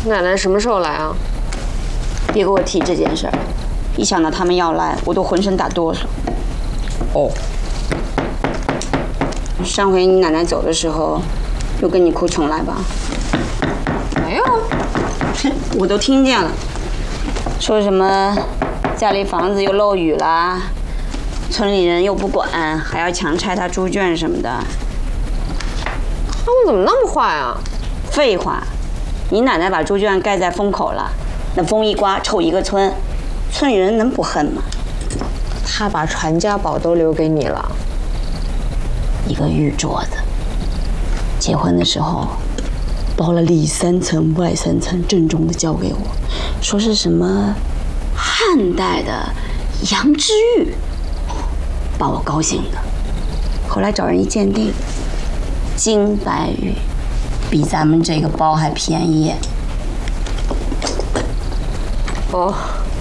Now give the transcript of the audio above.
奶奶什么时候来啊？ 别给我提这件事儿，一想到他们要来，我都浑身打哆嗦。 哦， 上回你奶奶走的时候，又跟你哭重来吧？ 没有， 我都听见了，说什么家里房子又漏雨啦，村里人又不管，还要强拆他猪圈什么的。 他们怎么那么坏啊？ 废话，你奶奶把猪圈盖在风口了，那风一刮臭一个村，村里人能不恨吗？ 他把传家宝都留给你了， 一个玉镯子，结婚的时候包了里3层外3层，郑重的交给我，说是什么汉代的羊脂玉，把我高兴的。后来找人一鉴定，金白玉，比咱们这个包还便宜。 哦，